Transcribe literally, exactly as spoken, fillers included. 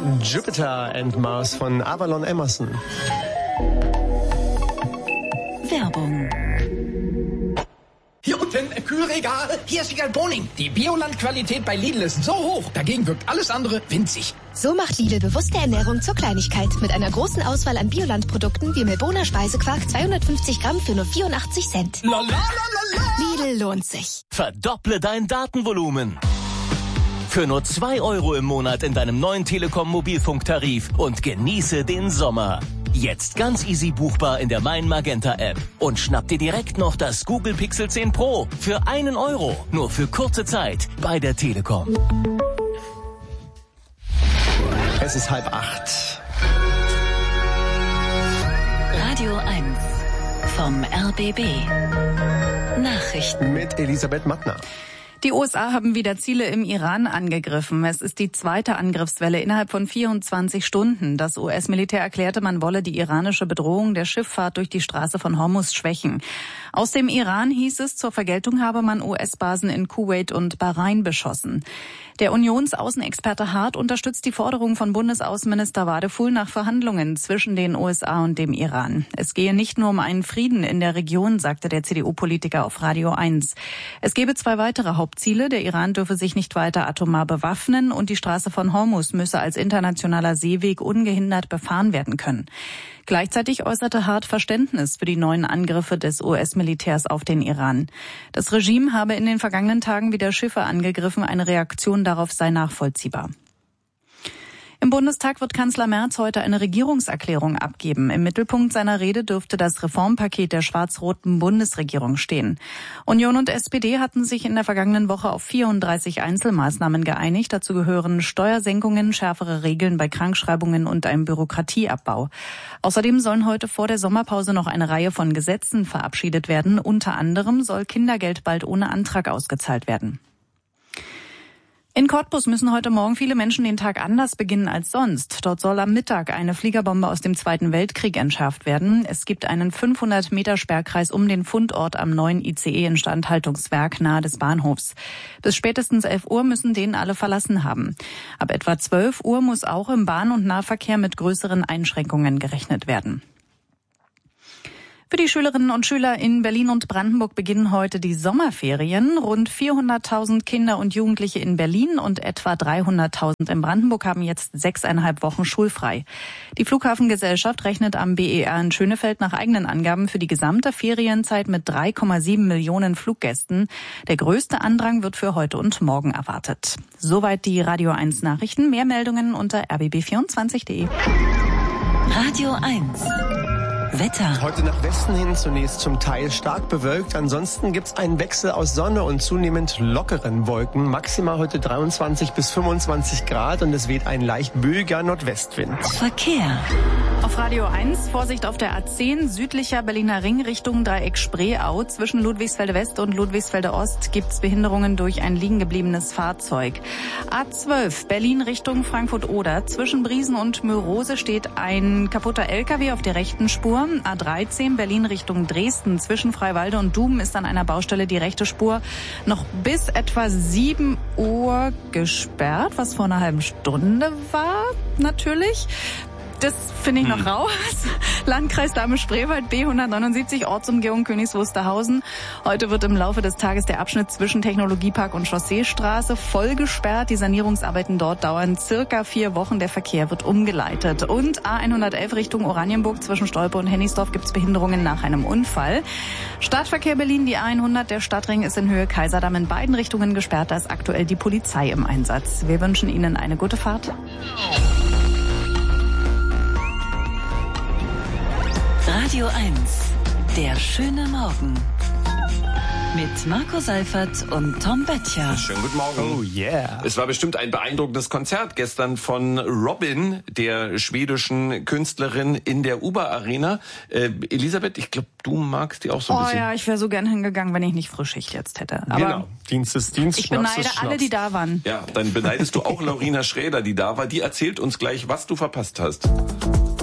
Jupiter and Mars von Avalon Emerson. Werbung. Hier unten, Kühlregal. Hier ist Wiegald Boning. Die Bioland-Qualität bei Lidl ist so hoch, dagegen wirkt alles andere winzig. So macht Lidl bewusste Ernährung zur Kleinigkeit. Mit einer großen Auswahl an Bioland-Produkten wie Milboner Speisequark zweihundertfünfzig Gramm für nur vierundachtzig Cent. La, la, la, la, la. Lidl lohnt sich. Verdopple dein Datenvolumen. Für nur zwei Euro im Monat in deinem neuen Telekom-Mobilfunktarif und genieße den Sommer. Jetzt ganz easy buchbar in der Mein Magenta App. Und schnapp dir direkt noch das Google Pixel zehn Pro für einen Euro. Nur für kurze Zeit bei der Telekom. Es ist halb acht. Radio eins vom R B B. Nachrichten mit Elisabeth Mattner. Die U S A haben wieder Ziele im Iran angegriffen. Es ist die zweite Angriffswelle innerhalb von vierundzwanzig Stunden. Das U S-Militär erklärte, man wolle die iranische Bedrohung der Schifffahrt durch die Straße von Hormuz schwächen. Aus dem Iran hieß es, zur Vergeltung habe man U S-Basen in Kuwait und Bahrain beschossen. Der Unionsaußenexperte Hart unterstützt die Forderung von Bundesaußenminister Wadefuhl nach Verhandlungen zwischen den U S A und dem Iran. Es gehe nicht nur um einen Frieden in der Region, sagte der C D U-Politiker auf Radio eins. Es gebe zwei weitere Hauptziele. Der Iran dürfe sich nicht weiter atomar bewaffnen und die Straße von Hormuz müsse als internationaler Seeweg ungehindert befahren werden können. Gleichzeitig äußerte Hart Verständnis für die neuen Angriffe des U S-Militärs auf den Iran. Das Regime habe in den vergangenen Tagen wieder Schiffe angegriffen. Eine Reaktion darauf sei nachvollziehbar. Im Bundestag wird Kanzler Merz heute eine Regierungserklärung abgeben. Im Mittelpunkt seiner Rede dürfte das Reformpaket der schwarz-roten Bundesregierung stehen. Union und S P D hatten sich in der vergangenen Woche auf vierunddreißig Einzelmaßnahmen geeinigt. Dazu gehören Steuersenkungen, schärfere Regeln bei Krankschreibungen und ein Bürokratieabbau. Außerdem sollen heute vor der Sommerpause noch eine Reihe von Gesetzen verabschiedet werden. Unter anderem soll Kindergeld bald ohne Antrag ausgezahlt werden. In Cottbus müssen heute Morgen viele Menschen den Tag anders beginnen als sonst. Dort soll am Mittag eine Fliegerbombe aus dem Zweiten Weltkrieg entschärft werden. Es gibt einen fünfhundert Meter Sperrkreis um den Fundort am neuen I C E-Instandhaltungswerk nahe des Bahnhofs. Bis spätestens elf Uhr müssen den alle verlassen haben. Ab etwa zwölf Uhr muss auch im Bahn- und Nahverkehr mit größeren Einschränkungen gerechnet werden. Für die Schülerinnen und Schüler in Berlin und Brandenburg beginnen heute die Sommerferien. Rund vierhunderttausend Kinder und Jugendliche in Berlin und etwa dreihunderttausend in Brandenburg haben jetzt sechseinhalb Wochen schulfrei. Die Flughafengesellschaft rechnet am B E R in Schönefeld nach eigenen Angaben für die gesamte Ferienzeit mit drei Komma sieben Millionen Fluggästen. Der größte Andrang wird für heute und morgen erwartet. Soweit die Radio eins Nachrichten. Mehr Meldungen unter r b b vierundzwanzig punkt d e. Radio eins. Wetter. Heute nach Westen hin zunächst zum Teil stark bewölkt. Ansonsten gibt's einen Wechsel aus Sonne und zunehmend lockeren Wolken. Maximal heute dreiundzwanzig bis fünfundzwanzig Grad und es weht ein leicht böiger Nordwestwind. Verkehr. Auf Radio eins, Vorsicht auf der A zehn, südlicher Berliner Ring Richtung Dreieck Spreeau. Zwischen Ludwigsfelde West und Ludwigsfelde Ost gibt's Behinderungen durch ein liegengebliebenes Fahrzeug. A zwölf, Berlin Richtung Frankfurt-Oder. Zwischen Briesen und Mörose steht ein kaputter L K W auf der rechten Spur. A dreizehn, Berlin Richtung Dresden. Zwischen Freiwalde und Duben ist an einer Baustelle die rechte Spur noch bis etwa sieben Uhr gesperrt, was vor einer halben Stunde war, natürlich. Das finde ich noch hm. raus. Landkreis Dahme-Spreewald, B hundertneunundsiebzig, Ortsumgehung Königs Wusterhausen. Heute wird im Laufe des Tages der Abschnitt zwischen Technologiepark und Chausseestraße voll gesperrt. Die Sanierungsarbeiten dort dauern circa vier Wochen. Der Verkehr wird umgeleitet. Und A hundertelf Richtung Oranienburg zwischen Stolpe und Hennigsdorf gibt es Behinderungen nach einem Unfall. Stadtverkehr Berlin, die A hundert, der Stadtring ist in Höhe Kaiserdamm in beiden Richtungen gesperrt. Da ist aktuell die Polizei im Einsatz. Wir wünschen Ihnen eine gute Fahrt. Radio eins, der schöne Morgen. Mit Marco Seifert und Tom Böttcher. Schönen guten Morgen. Oh yeah. Es war bestimmt ein beeindruckendes Konzert gestern von Robin, der schwedischen Künstlerin in der Uber Arena. Äh, Elisabeth, ich glaube, du magst die auch so ein oh bisschen. Oh ja, ich wäre so gern hingegangen, wenn ich nicht Frühschicht jetzt hätte. Aber genau. Dienst ist Dienst, ich Schnaps beneide ist Schnaps. alle, die da waren. Ja, dann beneidest du auch Laurina Schräder, die da war. Die erzählt uns gleich, was du verpasst hast.